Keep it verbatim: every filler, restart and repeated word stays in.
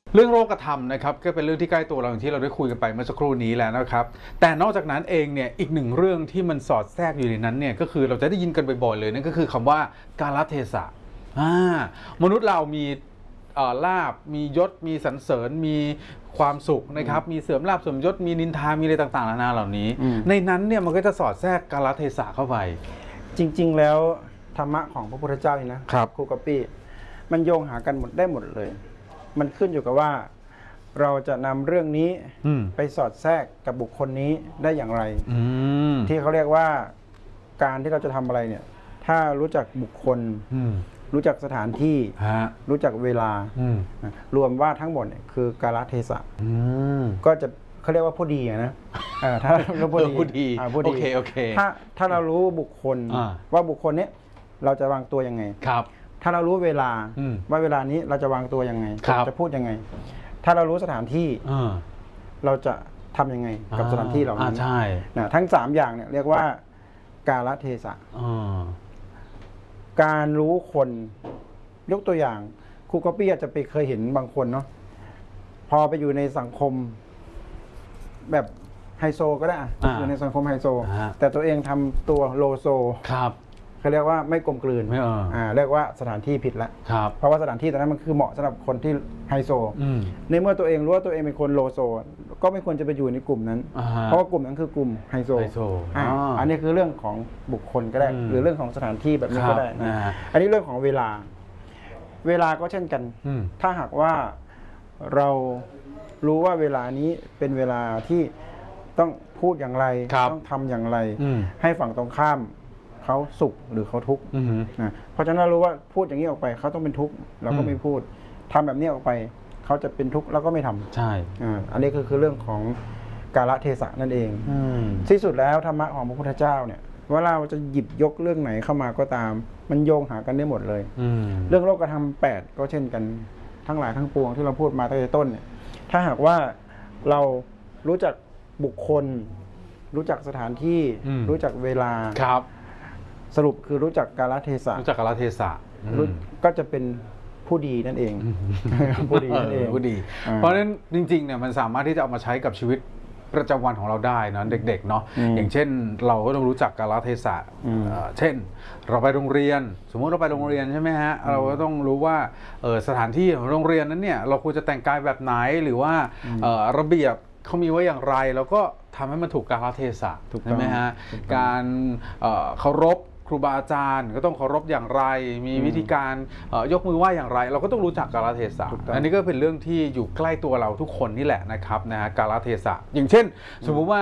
เรื่องโลกธรรมนะครับก็เป็นเรื่องที่ใกล้ตัวเราอย่างที่เราได้คุยกันไปเมื่อสักครู่นี้แล้วนะครับแต่นอกจากนั้นเองเนี่ยอีกหนึ่งเรื่องที่มันสอดแทรกอยู่ในนั้นเนี่ยก็คือเราจะได้ยินกันบ่อยๆเลยนั่นก็คือคำว่ากาลเทศะอ่ามนุษย์เรามีลาภมียศมีสรรเสริญมีความสุขนะครับมีเสริมลาภเสริมยศมีนินทามีอะไรต่างๆนานาเหล่านี้ในนั้นเนี่ยมันก็จะสอดแทรกกาลเทศะเข้าไปจริงๆแล้วธรรมะของพระพุทธเจ้านี่นะครับครูกัปปี้มันโยงหากันหมดได้หมดเลยมันขึ้นอยู่กับว่าเราจะนำเรื่องนี้ไปสอดแทรกกับบุคคลนี้ได้อย่างไรที่เขาเรียกว่าการที่เราจะทำอะไรเนี่ยถ้ารู้จักบุคคลรู้จักสถานที่รู้จักเวลารวมว่าทั้งหมดเนี่ยคือกาลเทศะก็จะเขาเรียกว่าผู้ดีนะถ้าเราผู้ดีผู้ดีโอเคโอเคถ้าถ้าเรารู้บุคคลว่าบุคคลนี้เราจะวางตัวยังไงครับถ้าเรารู้เวลาว่าเวลานี้เราจะวางตัวยังไงจะพูดยังไงถ้าเรารู้สถานที่เราจะทำยังไงกับสถานที่เหล่านั้นนะทั้งสามอย่างเนี่ยเรียกว่ากาลเทศะการรู้คนยกตัวอย่างครูก๊อปปี้อาจจะไปเคยเห็นบางคนเนาะพอไปอยู่ในสังคมแบบไฮโซก็ได้อยู่ในสังคมไฮโซแต่ตัวเองทำตัวโลโซครับเขาเรียกว่าไม่กลมกลืนอ่าเรียกว่าสถานที่ผิดแล้วเพราะว่าสถานที่ตอนนั้นมันคือเหมาะสำหรับคนที่ไฮโซในเมื่อตัวเองรู้ว่าตัวเองเป็นคนโลโซก็ไม่ควรจะไปอยู่ในกลุ่มนั้นเพราะว่ากลุ่มนั้นคือกลุ่มไฮโซอ่าอันนี้คือเรื่องของบุคคลก็ได้หรือเรื่องของสถานที่แบบนี้ก็ได้นะอันนี้เรื่องของเวลาเวลาก็เช่นกันถ้าหากว่าเรารู้ว่าเวลานี้เป็นเวลาที่ต้องพูดอย่างไรต้องทำอย่างไรให้ฝั่งตรงข้ามเขาสุขหรือเขาทุกข์นะเพราะฉะนั้นรู้ว่าพูดอย่างนี้ออกไปเขาต้องเป็นทุกข์เราก็ไม่พูดทำแบบนี้ออกไปเขาจะเป็นทุกข์เราก็ไม่ทำใช่อันนี้ก็คือเรื่องของกาลเทศะนั่นเองที่สุดแล้วธรรมะของพระพุทธเจ้าเนี่ยว่าเราจะหยิบยกเรื่องไหนเข้ามาก็ตามมันโยงหากันได้หมดเลยเรื่องโลกธรรมแปดก็เช่นกันทั้งหลายทั้งปวงที่เราพูดมาตั้งแต่ต้นเนี่ยถ้าหากว่าเรารู้จักบุคคลรู้จักสถานที่รู้จักเวลาครับสรุปคือรู้จักกาลเทศะรู้จักกาลเทศะก็จะเป็นผู้ดีนั่นเองผู้ดีนั่นเองผู้ดีเพราะฉะนั้นจริงๆเนี่ยมันสามารถที่จะเอามาใช้กับชีวิตประจำวันของเราได้นะเด็กๆเนาะอย่างเช่นเราก็ต้องรู้จักกาลเทศะเช่นเราไปโรงเรียนสมมติเราไปโรงเรียนใช่ไหมฮะเราก็ต้องรู้ว่าสถานที่ของโรงเรียนนั้นเนี่ยเราควรจะแต่งกายแบบไหนหรือว่าระเบียบเขามีไว้อย่างไรแล้วก็ทำให้มันถูกกาลเทศะใช่ไหมฮะการเคารพครูบาอาจารย์ก็ต้องเคารพอย่างไรมีวิธีการยกมือไหว้อย่างไรเราก็ต้องรู้จักกาลเทศะอันนี้ก็เป็นเรื่องที่อยู่ใกล้ตัวเราทุกคนนี่แหละนะครับนะฮะกาลเทศะอย่างเช่นสมมุติว่า